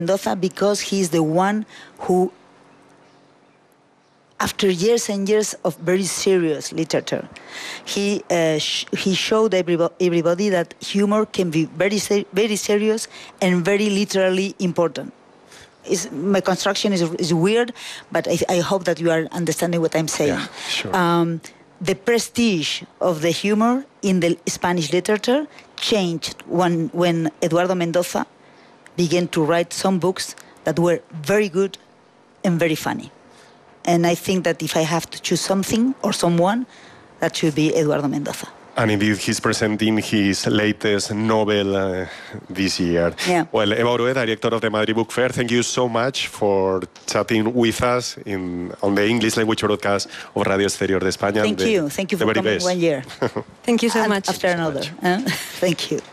Mendoza because he's the one who, after years and years of very serious literature, he showed everybody that humor can be very serious and very literally important. My construction is weird, but I hope that you are understanding what I'm saying. Yeah, sure. The prestige of the humor in the Spanish literature changed when Eduardo Mendoza began to write some books that were very good and very funny. And I think that if I have to choose something or someone, that should be Eduardo Mendoza. And indeed, he's presenting his latest novel this year. Yeah. Well, Eva Orué, director of the Madrid Book Fair, thank you so much for chatting with us on the English language broadcast of Radio Exterior de España. Thank you for coming 1 year. Thank you so much. After another. Thank you.